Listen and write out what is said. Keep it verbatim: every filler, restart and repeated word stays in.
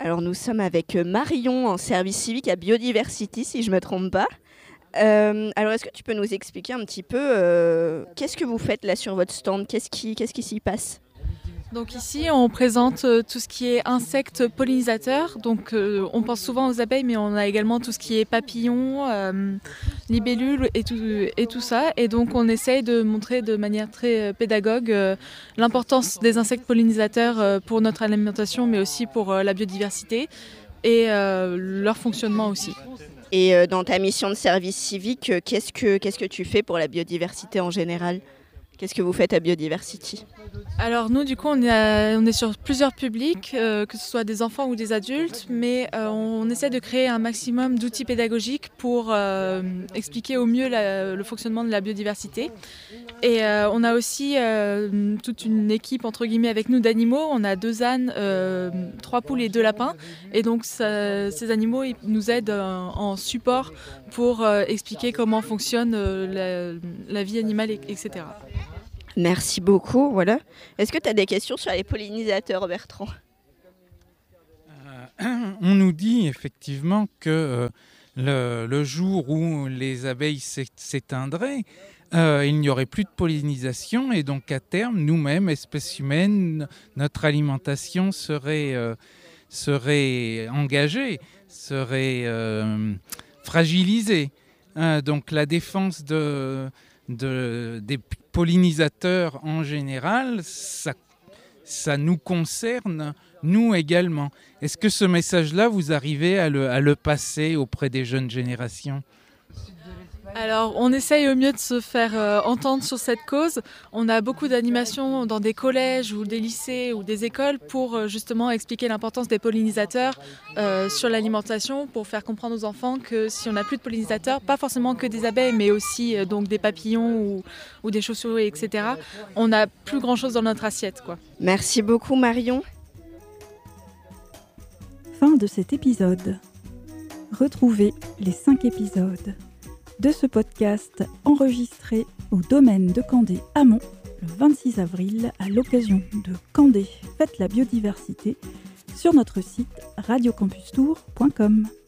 Alors nous sommes avec Marion en service civique à Biodiversity, si je ne me trompe pas. Euh, alors est-ce que tu peux nous expliquer un petit peu euh, qu'est-ce que vous faites là sur votre stand? Qu'est-ce qui, qu'est-ce qui s'y passe? Donc ici, on présente euh, tout ce qui est insectes pollinisateurs. Donc euh, on pense souvent aux abeilles, mais on a également tout ce qui est papillons, euh, libellules et tout, et tout ça. Et donc on essaye de montrer de manière très pédagogue euh, l'importance des insectes pollinisateurs euh, pour notre alimentation, mais aussi pour euh, la biodiversité et euh, leur fonctionnement aussi. Et euh, dans ta mission de service civique, euh, qu'est-ce que, qu'est-ce que tu fais pour la biodiversité en général? Qu'est-ce que vous faites à Biodiversity? Alors nous, du coup, on est, à- on est sur plusieurs publics, euh, que ce soit des enfants ou des adultes, mais euh, on essaie de créer un maximum d'outils pédagogiques pour euh, expliquer au mieux la- le fonctionnement de la biodiversité. Et euh, on a aussi euh, toute une équipe, entre guillemets, avec nous d'animaux. On a deux ânes, euh, trois poules et deux lapins. Et donc ça- ces animaux ils nous aident en, en support pour euh, expliquer comment fonctionne euh, la, la vie animale, et- etc. Merci beaucoup. Voilà. Est-ce que tu as des questions sur les pollinisateurs, Bertrand? Euh, on nous dit effectivement que euh, le, le jour où les abeilles s'é- s'éteindraient, euh, il n'y aurait plus de pollinisation et donc à terme, nous-mêmes, espèces humaines, notre alimentation serait, euh, serait engagée, serait euh, fragilisée. Hein, donc la défense de, de, des pollinisateurs en général, ça, ça nous concerne, nous également. Est-ce que ce message-là, vous arrivez à le, à le passer auprès des jeunes générations ? Alors, on essaye au mieux de se faire euh, entendre sur cette cause. On a beaucoup d'animations dans des collèges ou des lycées ou des écoles pour euh, justement expliquer l'importance des pollinisateurs euh, sur l'alimentation, pour faire comprendre aux enfants que si on n'a plus de pollinisateurs, pas forcément que des abeilles, mais aussi euh, donc des papillons ou, ou des chauves-souris, et cetera, on n'a plus grand-chose dans notre assiette, quoi. Merci beaucoup, Marion. Fin de cet épisode. Retrouvez les cinq épisodes de ce podcast enregistré au domaine de Candé Amont le vingt-six avril à l'occasion de Candé Fête la biodiversité sur notre site radio campus tour point com.